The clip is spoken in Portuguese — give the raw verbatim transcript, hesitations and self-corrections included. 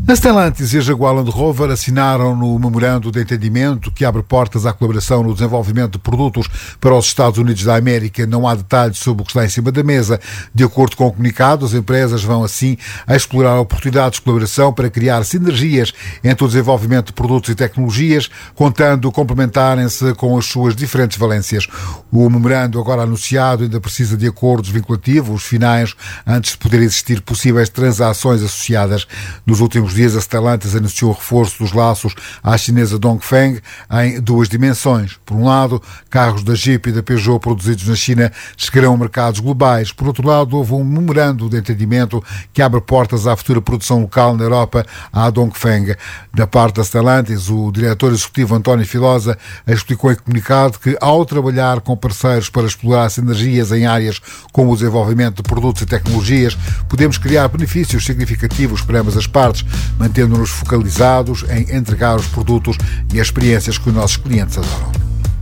A Stellantis e a Jaguar Land Rover assinaram no memorando de entendimento que abre portas à colaboração no desenvolvimento de produtos para os Estados Unidos da América. Não há detalhes sobre o que está em cima da mesa. De acordo com o comunicado, as empresas vão assim a explorar oportunidades de colaboração para criar sinergias entre o desenvolvimento de produtos e tecnologias, contando complementarem-se com as suas diferentes valências. O memorando agora anunciado ainda precisa de acordos vinculativos finais antes de poder existir possíveis transações associadas. Nos últimos dias, a Stellantis anunciou o reforço dos laços à chinesa Dongfeng em duas dimensões. Por um lado, carros da Jeep e da Peugeot produzidos na China chegarão a mercados globais. Por outro lado, houve um memorando de entendimento que abre portas à futura produção local na Europa à Dongfeng. Da parte da Stellantis, o diretor executivo António Filosa explicou em comunicado que, ao trabalhar com parceiros para explorar sinergias em áreas como o desenvolvimento de produtos e tecnologias, podemos criar benefícios significativos para ambas as partes, mantendo-nos focalizados em entregar os produtos e as experiências que os nossos clientes adoram.